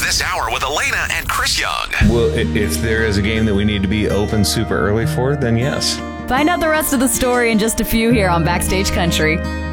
this hour with Elena and Chris Young. Well, if there is a game that we need to be open super early for, then yes. Find out the rest of the story in just a few here on Backstage Country.